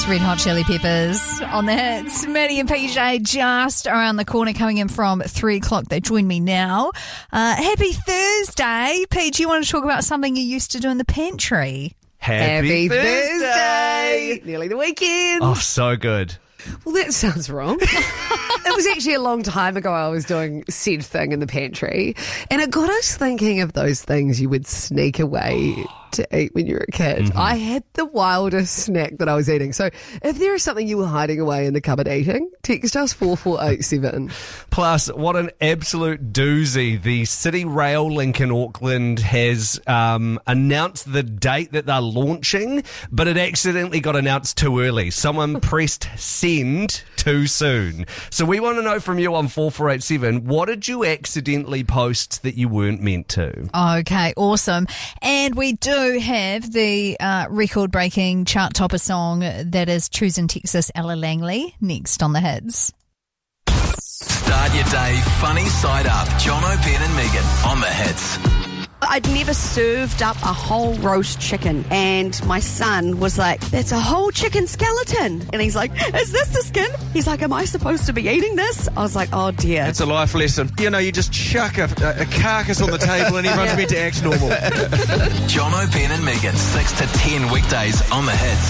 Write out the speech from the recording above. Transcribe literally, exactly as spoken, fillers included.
It's Red Hot Chili Peppers on the hits. Maddie and P J just around the corner, coming in from three o'clock. They join me now. Uh, happy Thursday. Pete, you want to talk about something you used to do in the pantry? Happy, Happy Thursday. Thursday. Nearly the weekend. Oh, so good. Well, that sounds wrong. It was actually a long time ago I was doing said thing in the pantry, and it got us thinking of those things you would sneak away to eat when you were a kid. Mm-hmm. I had the wildest snack that I was eating. So if there is something you were hiding away in the cupboard eating, text us four four eight seven. Plus, what an absolute doozy. The City Rail link in Auckland has um, announced the date that they're launching, but it accidentally got announced too early. Someone pressed send too soon. So we want to know from you on four four eight seven, what did you accidentally post that you weren't meant to? Okay, awesome. And we do have the uh, record-breaking chart-topper song that is Choosing Texas, Ella Langley, next on the hits. Start your day funny side up. John O'Penn and Megan on the hits. I'd never served up a whole roast chicken, and my son was like, that's a whole chicken skeleton. And he's like, is this the skin? He's like, am I supposed to be eating this? I was like, oh dear. It's a life lesson. You know, you just chuck a, a carcass on the table and everyone's meant to act normal. John O'Penn and Megan, six to ten weekdays on the hits.